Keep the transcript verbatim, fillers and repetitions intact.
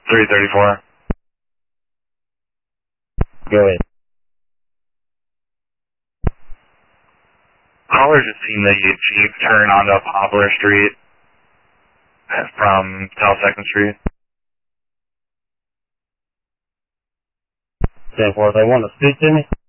three thirty-four. Go ahead. Caller just seen the Jeep turn onto Poplar Street from South second Street. ten four, they want to speak to me?